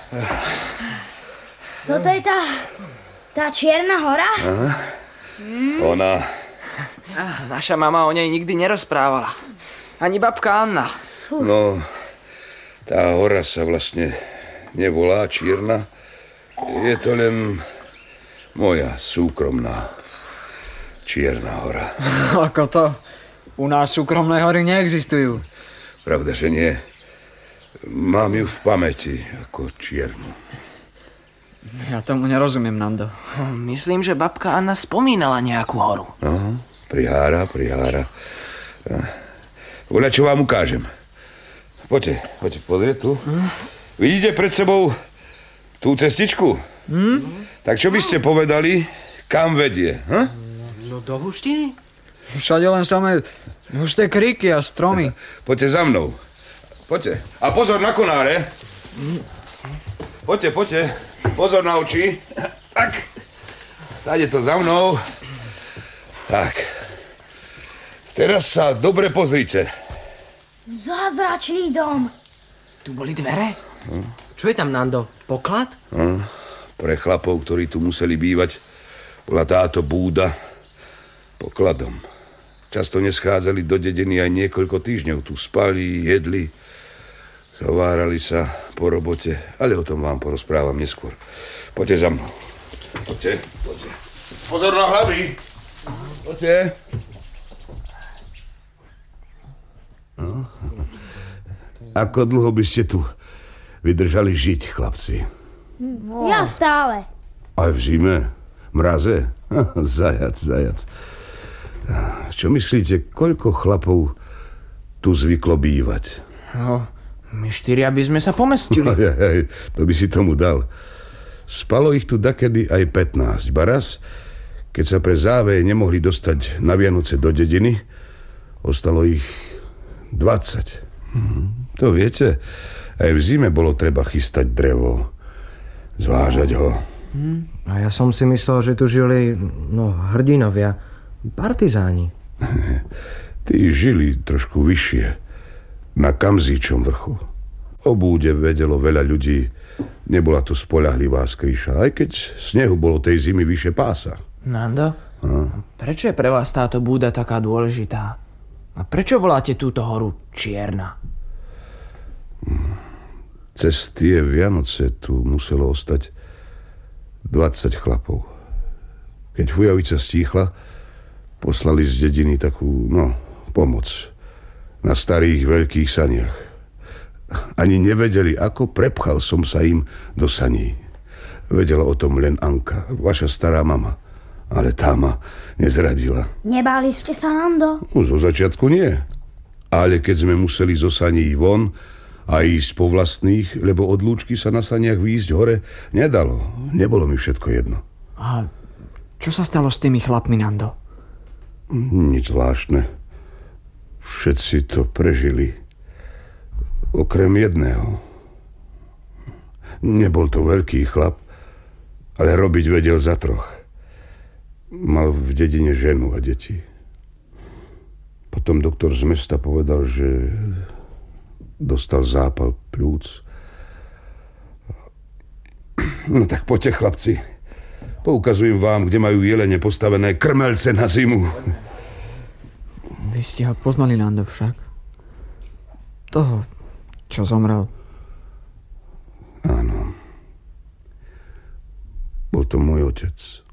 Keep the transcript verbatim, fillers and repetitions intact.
Toto je tá... tá Čierna hora? Aha. Mm. Ona... Naša mama o nej nikdy nerozprávala. Ani babka Anna. Fuh. No, tá hora sa vlastne nevolá Čierna. Je to len moja súkromná Čierna hora. Ako to? U nás súkromné hory neexistujú. Pravda, že nie. Mám ju v pamäti ako čiernu. Ja tomu nerozumiem, Nando. Myslím, že babka Anna spomínala nejakú horu. No, prihára, prihára. Voľa, čo vám ukážem. Poďte, poďte, pozrieť tu. Hm? Vidíte pred sebou tú cestičku? Hm? Tak čo by ste povedali, kam vedie? Hm? No do hustiny? Všade len samé husté kríky a stromy. Poďte za mnou. Poďte. A pozor na konáre. Poďte, poďte. Pozor na oči. Tak. Dáte to za mnou. Tak. Teraz sa dobre pozrite. Zázračný dom. Tu boli dvere? Hm. Čo je tam, Nando? Poklad? Hm. Pre chlapov, ktorí tu museli bývať, bola táto búda pokladom. Často neschádzali do dediny aj niekoľko týždňov. Tu spali, jedli, zhovárali sa po robote, ale o tom vám porozprávam neskôr. Poďte za mnou. Poďte, poďte. Pozor na hlavy. Poďte. No. Ako dlho by ste tu vydržali žiť, chlapci? Ja stále. Aj v zime? Mraze? Zajac, zajac. Čo myslíte, koľko chlapov tu zvyklo bývať? No, my štyria by sme sa pomestili. Aj, aj, to by si tomu dal. Spalo ich tu dakedy aj pätnásť. Baraz, keď sa pre záveje nemohli dostať na Vianoce do dediny, ostalo ich dvadsať. Hm, to viete, aj v zime bolo treba chystať drevo, zvážať ho. A ja som si myslel, že tu žili, no, hrdinovia, partizáni. Tí žili trošku vyššie, na Kamzíčom vrchu. O búde vedelo veľa ľudí, nebola to spoľahlivá skrýša, aj keď snehu bolo tej zimy vyššie pása. Nando, a? Prečo je pre vás táto búda taká dôležitá? A prečo voláte túto horu Čierna? Cez tie Vianoce tu muselo ostať dvadsať chlapov. Keď fujavica stíchla, poslali z dediny takú, no, pomoc na starých veľkých saniach. Ani nevedeli, ako prepchal som sa im do saní. Vedela o tom len Anka, vaša stará mama. Ale tá ma nezradila. Nebáli ste sa, Nando? No, zo začiatku nie. Ale keď sme museli zo saní von a ísť po vlastných, lebo od lúčky sa na saniach výjsť hore nedalo. Nebolo mi všetko jedno. A čo sa stalo s tými chlapmi, Nando? Nič zvláštne. Všetci to prežili. Okrem jedného. Nebol to veľký chlap, ale robiť vedel za troch. Mal v dedine ženu a deti. Potom doktor z mesta povedal, že dostal zápal pľúc. No tak poďte, chlapci. Poukazujem vám, kde majú jelene postavené krmelce na zimu. Vy ste ho poznali, Nando, však? Toho, čo zomrel. Áno. Bol to môj otec.